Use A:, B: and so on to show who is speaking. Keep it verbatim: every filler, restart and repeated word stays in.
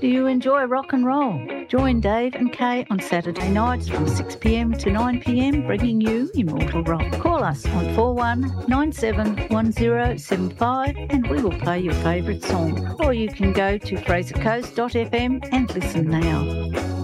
A: Do you enjoy rock and roll? Join Dave and Kay on Saturday nights from six p m to nine p m, bringing you Immortal Rock. Call us on four one nine seven one zero seven five and we will play your favourite song. Or you can go to fraser coast dot f m and listen now.